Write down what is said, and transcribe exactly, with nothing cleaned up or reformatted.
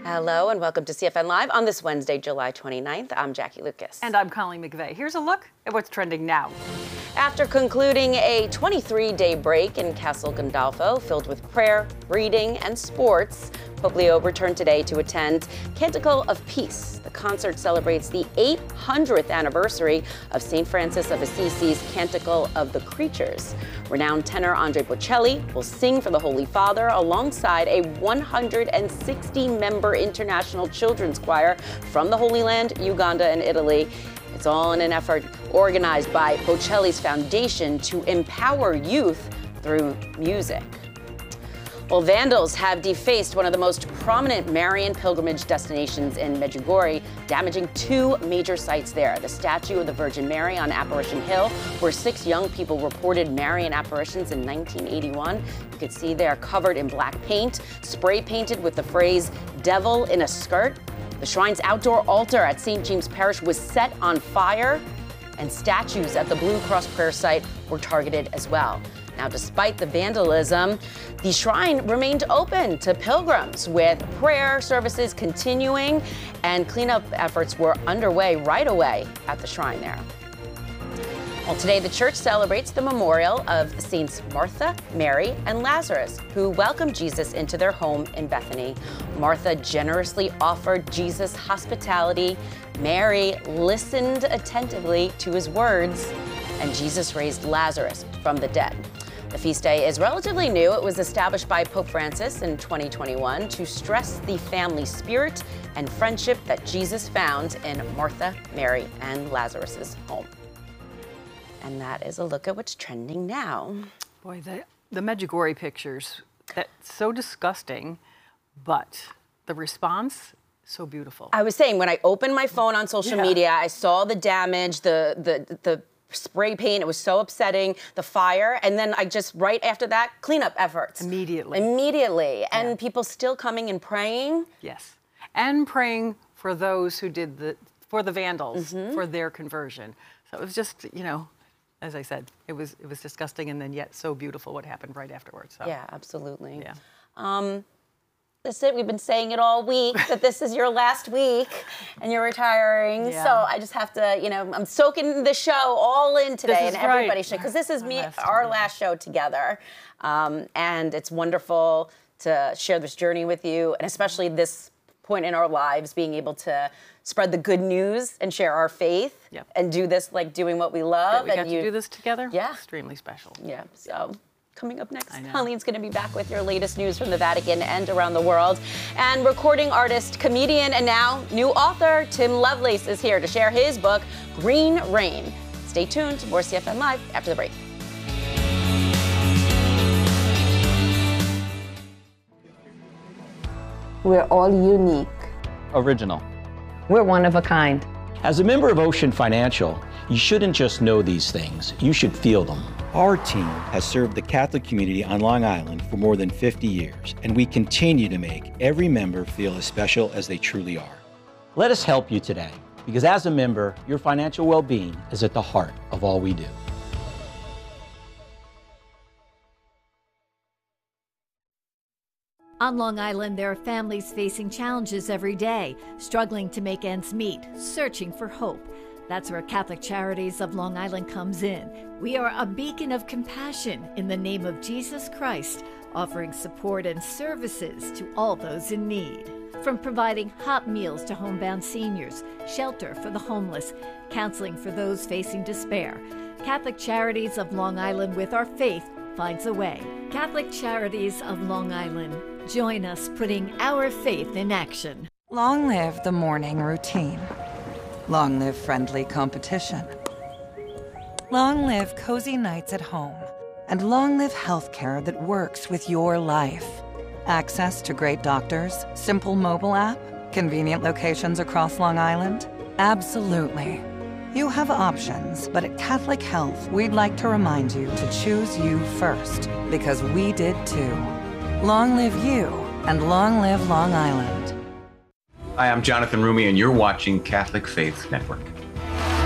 Hello and welcome to C F N Live on this Wednesday, July twenty-ninth. I'm Jackie Lucas. And I'm Colleen McVeigh. Here's a look at what's trending now. After concluding a twenty-three day break in Castel Gandolfo filled with prayer, reading, and sports, Pope Leo returned today to attend Canticle of Peace. The concert celebrates the eight hundredth anniversary of Saint Francis of Assisi's Canticle of the Creatures. Renowned tenor Andrea Bocelli will sing for the Holy Father alongside a one hundred sixty member international children's choir from the Holy Land, Uganda, and Italy. It's all in an effort organized by Bocelli's foundation to empower youth through music. Well, vandals have defaced one of the most prominent Marian pilgrimage destinations in Medjugorje, damaging two major sites there. The statue of the Virgin Mary on Apparition Hill, where six young people reported Marian apparitions in nineteen eighty-one. You could see they're covered in black paint, spray painted with the phrase, "Devil in a skirt." The shrine's outdoor altar at Saint James Parish was set on fire, and statues at the Blue Cross prayer site were targeted as well. Now, despite the vandalism, the shrine remained open to pilgrims, with prayer services continuing, and cleanup efforts were underway right away at the shrine there. Well, today the church celebrates the memorial of Saints Martha, Mary, and Lazarus, who welcomed Jesus into their home in Bethany. Martha generously offered Jesus hospitality. Mary listened attentively to his words, and Jesus raised Lazarus from the dead. The feast day is relatively new. It was established by Pope Francis in twenty twenty-one to stress the family spirit and friendship that Jesus found in Martha, Mary, and Lazarus's home. And that is a look at what's trending now. Boy, the, the Medjugorje pictures, that's so disgusting, but the response, so beautiful. I was saying, when I opened my phone on social Yeah. media, I saw the damage, the, the, the spray paint. It was so upsetting, the fire. And then I just, right after that, cleanup efforts. Immediately. Immediately. And Yeah. people still coming and praying. Yes. And praying for those who did the, for the vandals, Mm-hmm. for their conversion. So it was just, you know, as I said, it was it was disgusting, and then yet so beautiful what happened right afterwards. So. Yeah, absolutely. Yeah. Um, that's it. We've been saying it all week, that this is your last week and you're retiring. Yeah. So I just have to, you know, I'm soaking the show all in today, This is and everybody right. should, because this is Our me, last our time. last show together. Um, and it's wonderful to share this journey with you, and especially this point in our lives, being able to spread the good news and share our faith. Yep. And do this like doing what we love. That we and got you, to do this together. Yeah. Extremely special. Yeah, so coming up next, I know. Colleen's going to be back with your latest news from the Vatican and around the world. And recording artist, comedian, and now new author Tim Lovelace is here to share his book, Green Rain. Stay tuned to more C F N Live after the break. We're all unique. Original. We're one of a kind. As a member of Ocean Financial, you shouldn't just know these things, you should feel them. Our team has served the Catholic community on Long Island for more than fifty years, and we continue to make every member feel as special as they truly are. Let us help you today, because as a member, your financial well-being is at the heart of all we do. On Long Island, there are families facing challenges every day, struggling to make ends meet, searching for hope. That's where Catholic Charities of Long Island comes in. We are a beacon of compassion in the name of Jesus Christ, offering support and services to all those in need. From providing hot meals to homebound seniors, shelter for the homeless, counseling for those facing despair, Catholic Charities of Long Island, with our faith, finds a way. Catholic Charities of Long Island. Join us putting our faith in action. Long live the morning routine. Long live friendly competition. Long live cozy nights at home. And long live healthcare that works with your life. Access to great doctors, simple mobile app, convenient locations across Long Island? Absolutely. You have options, but at Catholic Health, we'd like to remind you to choose you first, because we did too. Long live you, and long live Long Island. Hi, I'm Jonathan Rumi, and you're watching Catholic Faith Network.